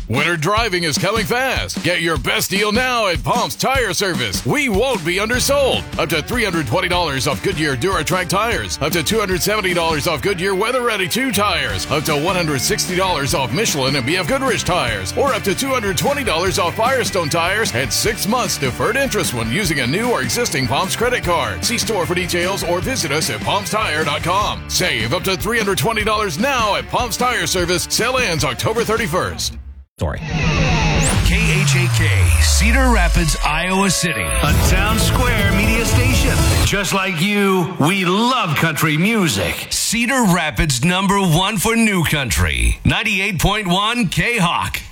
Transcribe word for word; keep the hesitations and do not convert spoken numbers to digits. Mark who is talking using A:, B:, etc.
A: Winter driving is coming fast. Get your best deal now at Palms Tire Service. We won't be undersold. Up to three hundred twenty dollars off Goodyear DuraTrack tires. Up to two hundred seventy dollars off Goodyear Weather Ready two tires. Up to one hundred sixty dollars off Michelin and B F Goodrich tires. Or up to two hundred twenty dollars off Firestone tires and six months deferred interest when using a new or existing Palms credit card. See store for details or visit us at palms tire dot com. Save up to three hundred twenty dollars now at Palms Tire Service. Sale ends October thirty-first.
B: Story.
C: K H A K, Cedar Rapids, Iowa City. A town square media station. Just like you, we love country music. Cedar Rapids, number one for new country. ninety-eight point one K-Hawk.